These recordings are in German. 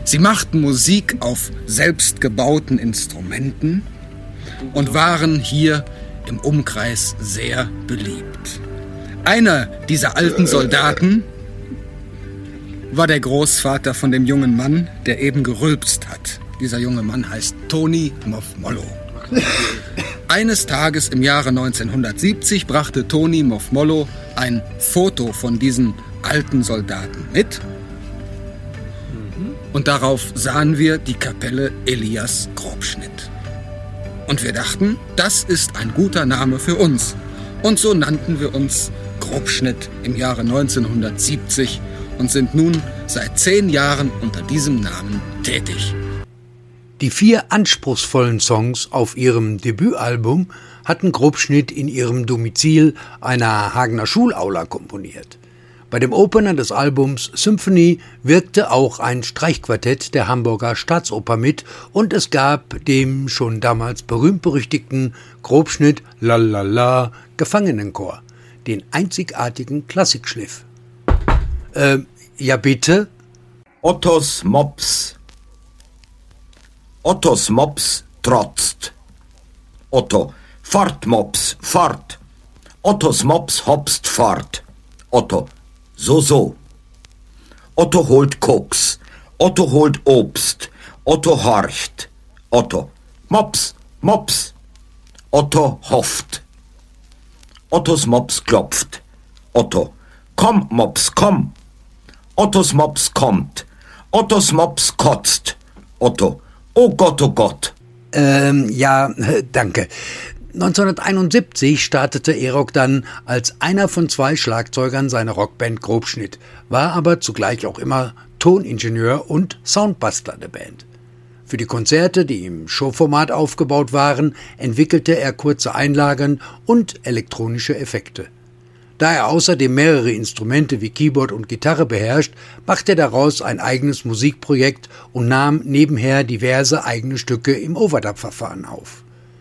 Sie machten Musik auf selbstgebauten Instrumenten und waren hier im Umkreis sehr beliebt. Einer dieser alten Soldaten war der Großvater von dem jungen Mann, der eben gerülpst hat. Dieser junge Mann heißt Tony Moff Mollo. Eines Tages im Jahre 1970 brachte Tony Moff Mollo ein Foto von diesen alten Soldaten mit. Und darauf sahen wir die Kapelle Elias Grobschnitt. Und wir dachten, das ist ein guter Name für uns. Und so nannten wir uns Grobschnitt im Jahre 1970 und sind nun seit 10 Jahren unter diesem Namen tätig. Die 4 anspruchsvollen Songs auf ihrem Debütalbum hatten Grobschnitt in ihrem Domizil einer Hagener Schulaula komponiert. Bei dem Opener des Albums Symphony wirkte auch ein Streichquartett der Hamburger Staatsoper mit und es gab dem schon damals berühmt-berüchtigten Grobschnitt Lalala Gefangenenchor, den einzigartigen Klassikschliff. Ja bitte? Ottos Mops. Ottos Mops trotzt. Otto, fort Mops, fort. Ottos Mops hopst fort. Otto, so. Otto holt Koks. Otto holt Obst. Otto horcht. Otto, Mops, Mops. Otto hofft. Ottos Mops klopft. Otto, komm, Mops, komm. Ottos Mops kommt. Ottos Mops kotzt. Otto, oh Gott. Ja, danke. 1971 startete Erok dann als einer von 2 Schlagzeugern seiner Rockband Grobschnitt, war aber zugleich auch immer Toningenieur und Soundbastler der Band. Für die Konzerte, die im Showformat aufgebaut waren, entwickelte er kurze Einlagen und elektronische Effekte. Da er außerdem mehrere Instrumente wie Keyboard und Gitarre beherrscht, machte er daraus ein eigenes Musikprojekt und nahm nebenher diverse eigene Stücke im Overdub-Verfahren auf.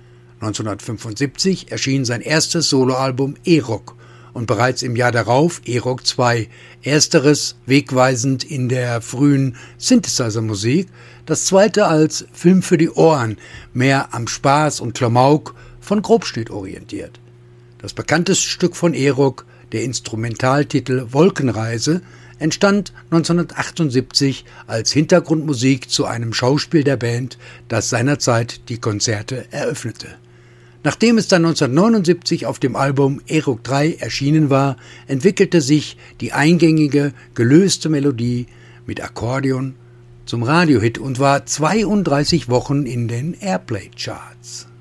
1975 erschien sein erstes Soloalbum E-Rock und bereits im Jahr darauf E-Rock 2, ersteres wegweisend in der frühen Synthesizer-Musik, das zweite als Film für die Ohren, mehr am Spaß und Klamauk von Grobschnitt orientiert. Das bekannteste Stück von E-Rock, der Instrumentaltitel Wolkenreise, entstand 1978 als Hintergrundmusik zu einem Schauspiel der Band, das seinerzeit die Konzerte eröffnete. Nachdem es dann 1979 auf dem Album E-Rock 3 erschienen war, entwickelte sich die eingängige, gelöste Melodie mit Akkordeon zum Radiohit und war 32 Wochen in den Airplay-Charts.